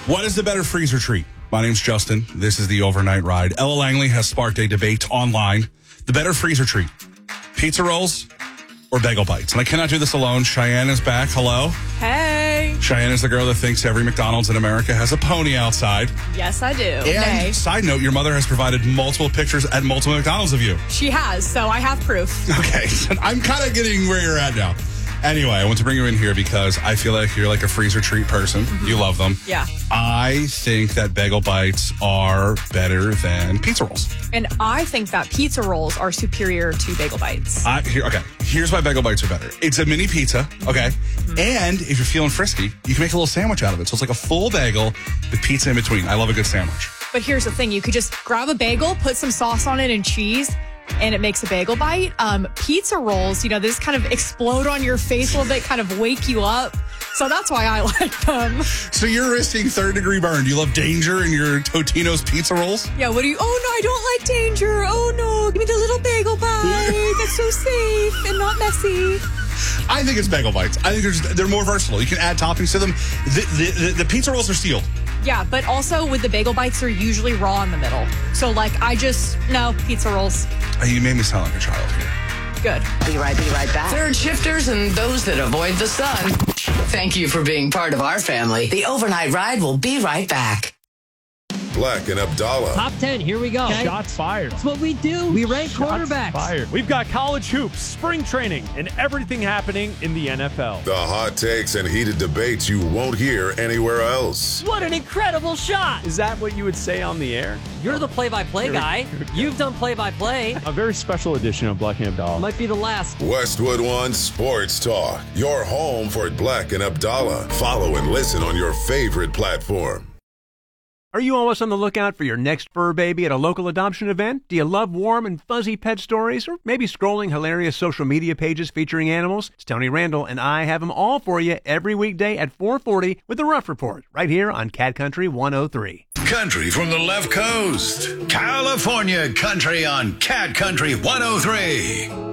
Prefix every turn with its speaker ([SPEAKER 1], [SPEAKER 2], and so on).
[SPEAKER 1] What is the better freezer treat? My name's Justin. This is the Overnight Ride. Ella Langley has sparked a debate online. The better freezer treat, pizza rolls or bagel bites? And I cannot do this alone. Cheyenne is back. Hello.
[SPEAKER 2] Hey.
[SPEAKER 1] Cheyenne is the girl that thinks every McDonald's in America has a pony outside.
[SPEAKER 2] Yes, I do.
[SPEAKER 1] And side note, your mother has provided multiple pictures at multiple McDonald's of you.
[SPEAKER 2] She has, so I have proof.
[SPEAKER 1] Okay, so I'm kind of getting where you're at now. Anyway, I want to bring you in here because I feel like you're like a freezer treat person. Mm-hmm. You love them.
[SPEAKER 2] Yeah.
[SPEAKER 1] I think that bagel bites are better than pizza rolls.
[SPEAKER 2] And I think that pizza rolls are superior to bagel bites.
[SPEAKER 1] Here's why bagel bites are better. It's a mini pizza, okay? Mm-hmm. And if you're feeling frisky, you can make a little sandwich out of it. So it's like a full bagel with pizza in between. I love a good sandwich.
[SPEAKER 2] But here's the thing. You could just grab a bagel, put some sauce on it and cheese, and it makes a bagel bite. Pizza rolls, they just kind of explode on your face a little bit, kind of wake you up. So that's why I like them.
[SPEAKER 1] So you're risking third-degree burn. Do you love danger in your Totino's pizza rolls?
[SPEAKER 2] Yeah, oh no, I don't like danger. Oh no, give me the little bagel bite. That's so safe and not messy.
[SPEAKER 1] I think it's bagel bites. I think they're more versatile. You can add toppings to them. The pizza rolls are sealed.
[SPEAKER 2] Yeah, but also with the bagel bites, they're usually raw in the middle. So no, pizza rolls.
[SPEAKER 1] You made me sound like a child here.
[SPEAKER 2] Good.
[SPEAKER 3] Be right back. Third shifters and those that avoid the sun. Thank you for being part of our family. The Overnight Ride will be right back.
[SPEAKER 4] Black and Abdallah.
[SPEAKER 5] Top 10, here we go.
[SPEAKER 6] Okay. Shots fired.
[SPEAKER 5] That's what we do. We rank quarterbacks.
[SPEAKER 6] Fired. We've got college hoops, spring training, and everything happening in the NFL.
[SPEAKER 4] The hot takes and heated debates you won't hear anywhere else.
[SPEAKER 5] What an incredible shot.
[SPEAKER 6] Is that what you would say on the air?
[SPEAKER 5] You're the play-by-play guy. You've done play-by-play.
[SPEAKER 6] A very special edition of Black and Abdallah.
[SPEAKER 5] Might be the last.
[SPEAKER 4] Westwood One Sports Talk. Your home for Black and Abdallah. Follow and listen on your favorite platform.
[SPEAKER 7] Are you always on the lookout for your next fur baby at a local adoption event? Do you love warm and fuzzy pet stories? Or maybe scrolling hilarious social media pages featuring animals? It's Tony Randall, and I have them all for you every weekday at 4:40 with The Rough Report, right here on Cat Country 103.
[SPEAKER 8] Country from the left coast. California country on Cat Country 103.